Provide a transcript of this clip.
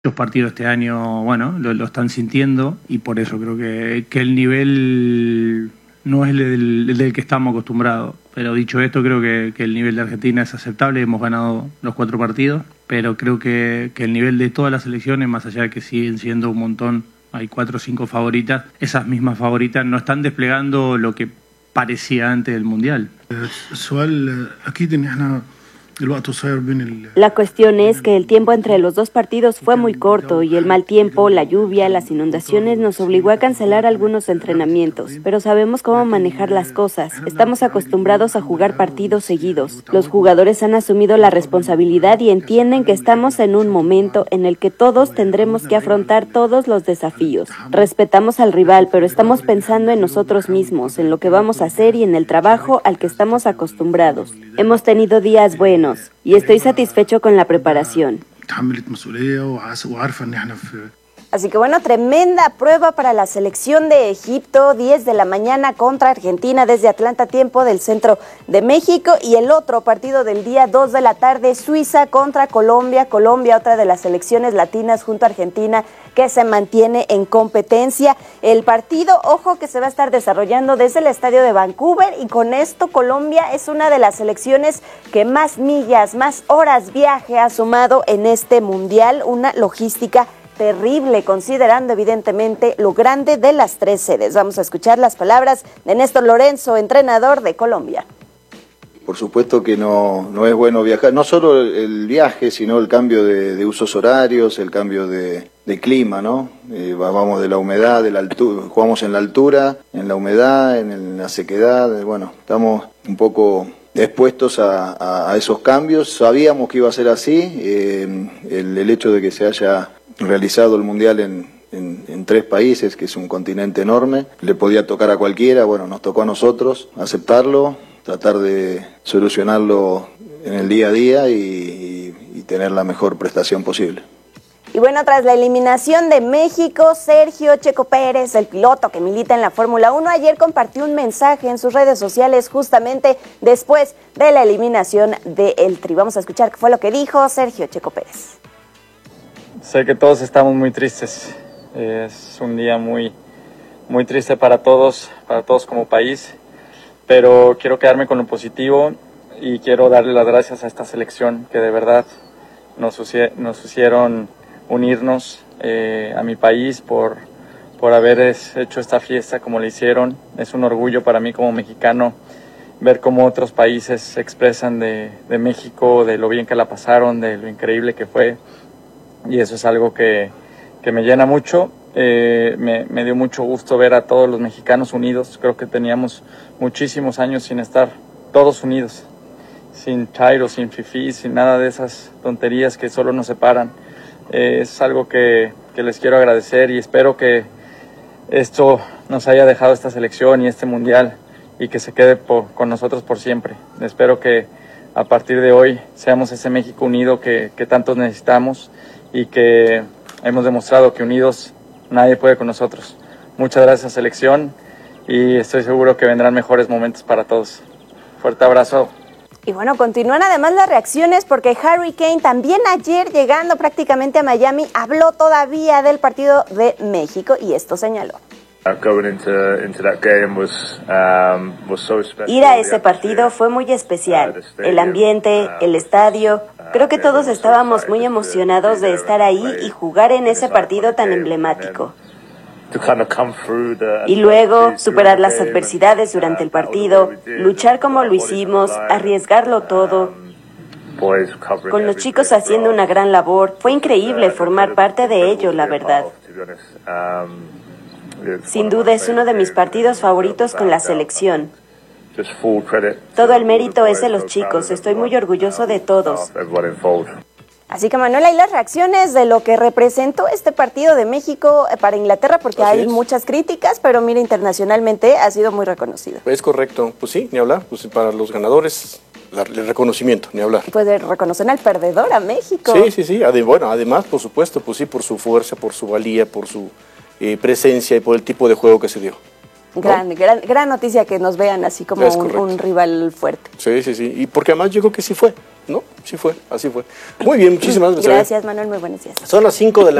Los partidos este año, bueno, lo están sintiendo y por eso creo que el nivel no es el del que estamos acostumbrados. Pero dicho esto, creo que el nivel de Argentina es aceptable, hemos ganado los 4 partidos, pero creo que el nivel de todas las selecciones, más allá de que siguen siendo un montón, hay 4 o 5 favoritas, esas mismas favoritas no están desplegando lo que parecía antes del Mundial. La cuestión es que el tiempo entre los dos partidos fue muy corto y el mal tiempo, la lluvia, las inundaciones nos obligó a cancelar algunos entrenamientos, pero sabemos cómo manejar las cosas. Estamos acostumbrados a jugar partidos seguidos. Los jugadores han asumido la responsabilidad y entienden que estamos en un momento en el que todos tendremos que afrontar todos los desafíos. Respetamos al rival, pero estamos pensando en nosotros mismos, en lo que vamos a hacer y en el trabajo al que estamos acostumbrados. Hemos tenido días buenos y estoy satisfecho con la preparación. Así que bueno, tremenda prueba para la selección de Egipto, 10 de la mañana contra Argentina desde Atlanta, tiempo del centro de México, y el otro partido del día, 2 de la tarde, Suiza contra Colombia. Colombia, otra de las selecciones latinas junto a Argentina que se mantiene en competencia. El partido, ojo, que se va a estar desarrollando desde el estadio de Vancouver, y con esto Colombia es una de las selecciones que más millas, más horas viaje ha sumado en este mundial, una logística terrible, considerando evidentemente lo grande de las 3 sedes. Vamos a escuchar las palabras de Néstor Lorenzo, entrenador de Colombia. Por supuesto que no es bueno viajar, no solo el viaje, sino el cambio de usos horarios, el cambio de clima, ¿no? Vamos de la humedad, de la altura, jugamos en la altura, en la humedad, en la sequedad, bueno, estamos un poco expuestos a esos cambios. Sabíamos que iba a ser así, el hecho de que se haya realizado el Mundial en 3 países, que es un continente enorme, le podía tocar a cualquiera, bueno, nos tocó a nosotros aceptarlo, tratar de solucionarlo en el día a día y tener la mejor prestación posible. Y bueno, tras la eliminación de México, Sergio Checo Pérez, el piloto que milita en la Fórmula 1, ayer compartió un mensaje en sus redes sociales justamente después de la eliminación del Tri. Vamos a escuchar qué fue lo que dijo Sergio Checo Pérez. Sé que todos estamos muy tristes, es un día muy triste para todos como país, pero quiero quedarme con lo positivo y quiero darle las gracias a esta selección que de verdad nos hicieron unirnos a mi país por haber hecho esta fiesta como le hicieron. Es un orgullo para mí como mexicano ver cómo otros países se expresan de México, de lo bien que la pasaron, de lo increíble que fue. Y eso es algo que me llena mucho. Me dio mucho gusto ver a todos los mexicanos unidos. Creo que teníamos muchísimos años sin estar todos unidos, sin chairo, sin fifí, sin nada de esas tonterías que solo nos separan. Es algo que les quiero agradecer y espero que esto nos haya dejado esta selección y este mundial y que se quede con nosotros por siempre. Espero que a partir de hoy seamos ese México unido que tantos necesitamos y que hemos demostrado que unidos nadie puede con nosotros. Muchas gracias, selección, y estoy seguro que vendrán mejores momentos para todos. Fuerte abrazo. Y bueno, continúan además las reacciones porque Harry Kane también ayer, llegando prácticamente a Miami, habló todavía del partido de México y esto señaló. Ir a ese partido fue muy especial. El ambiente, el estadio, creo que todos estábamos muy emocionados de estar ahí y jugar en ese partido tan emblemático. Y luego superar las adversidades durante el partido, luchar como lo hicimos, arriesgarlo todo. Con los chicos haciendo una gran labor, fue increíble formar parte de ello, la verdad. Sin duda es uno de mis partidos favoritos con la selección. Todo el mérito es de los chicos, estoy muy orgulloso de todos. Así que Manuela, y las reacciones de lo que representó este partido de México para Inglaterra, porque hay muchas críticas, pero mira, internacionalmente ha sido muy reconocido. Es correcto, pues sí, ni hablar, pues para los ganadores, el reconocimiento, ni hablar. Pues reconocer al perdedor, a México. Sí, bueno, además, por supuesto, pues sí, por su fuerza, por su valía, por su presencia y por el tipo de juego que se dio. ¿no? Gran noticia que nos vean así como un rival fuerte. Sí, sí, sí. Y porque además yo creo que sí fue, ¿no? Sí fue, así fue. Muy bien, muchísimas gracias. Gracias, Manuel, muy buenos días. Son las 5 de la